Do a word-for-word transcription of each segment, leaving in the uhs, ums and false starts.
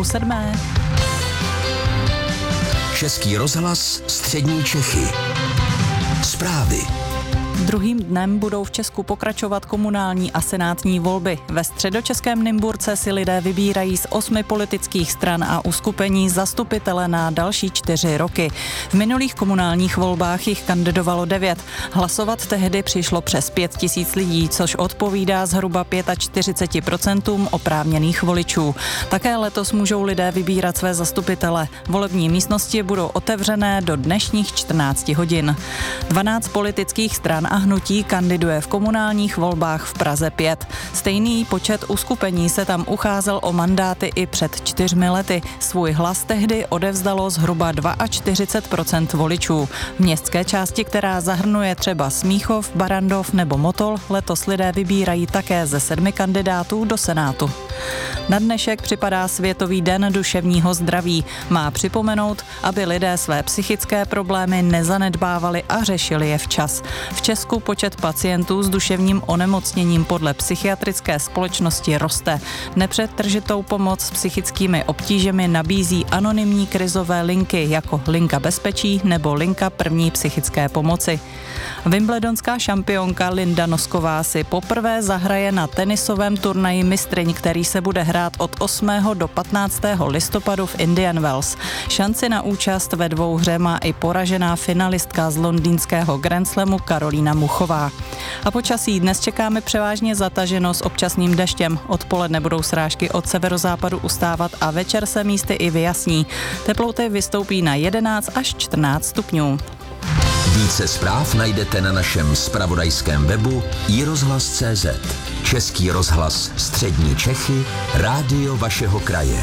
sedmé. Český rozhlas Střední Čechy. Zprávy. Druhým dnem budou v Česku pokračovat komunální a senátní volby. Ve středočeském Nymburce si lidé vybírají z osmi politických stran a uskupení zastupitele na další čtyři roky. V minulých komunálních volbách jich kandidovalo devět. Hlasovat tehdy přišlo přes pět tisíc lidí, což odpovídá zhruba čtyřicet pět procent oprávněných voličů. Také letos můžou lidé vybírat své zastupitele. Volební místnosti budou otevřené do dnešních čtrnácti hodin. dvanáct politických stran a hnutí kandiduje v komunálních volbách v Praze pět. Stejný počet uskupení se tam ucházel o mandáty i před čtyřmi lety. Svůj hlas tehdy odevzdalo zhruba čtyřicet dva procent voličů. V městské části, která zahrnuje třeba Smíchov, Barrandov nebo Motol, letos lidé vybírají také ze sedmi kandidátů do Senátu. Na dnešek připadá Světový den duševního zdraví. Má připomenout, aby lidé své psychické problémy nezanedbávali a řešili je včas. V Česku počet pacientů s duševním onemocněním podle psychiatrické společnosti roste. Nepřetržitou pomoc s psychickými obtížemi nabízí anonymní krizové linky jako Linka bezpečí nebo Linka první psychické pomoci. Wimbledonská šampionka Linda Nosková si poprvé zahraje na tenisovém turnaji mistryň, který se bude hrát od osmého do patnáctého listopadu v Indian Wells. Šanci na účast ve dvouhře má i poražená finalistka z londýnského Grand Slamu Karolína Muchová. A počasí dnes čekáme převážně zataženo s občasným deštěm. Odpoledne budou srážky od severozápadu ustávat a večer se místy i vyjasní. Teploty vystoupí na jedenáct až čtrnáct stupňů. Více zpráv najdete na našem zpravodajském webu i rozhlas tečka cé zet. Český rozhlas Střední Čechy, rádio vašeho kraje.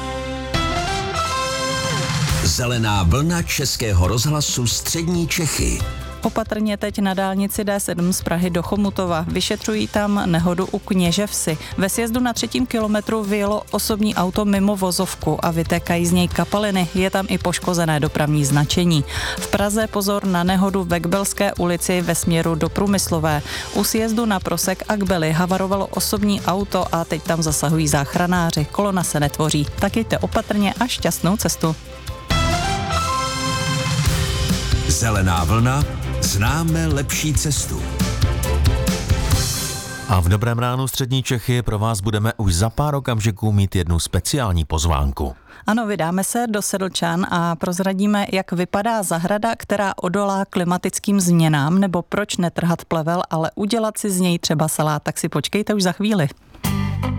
Zelená vlna Českého rozhlasu Střední Čechy. Opatrně teď na dálnici D sedm z Prahy do Chomutova. Vyšetřují tam nehodu u Kněževsi. Ve sjezdu na třetím kilometru vyjelo osobní auto mimo vozovku a vytékají z něj kapaliny. Je tam i poškozené dopravní značení. V Praze pozor na nehodu ve Kbelské ulici ve směru do Průmyslové. U sjezdu na Prosek a Kbely havarovalo osobní auto a teď tam zasahují záchranáři. Kolona se netvoří. Tak jděte opatrně a šťastnou cestu. Zelená vlna. Známe lepší cestu. A v Dobrém ránu Střední Čechy pro vás budeme už za pár okamžiků mít jednu speciální pozvánku. Ano, vydáme se do Sedlčan a prozradíme, jak vypadá zahrada, která odolá klimatickým změnám, nebo proč netrhat plevel, ale udělat si z něj třeba salát, tak si počkejte už za chvíli.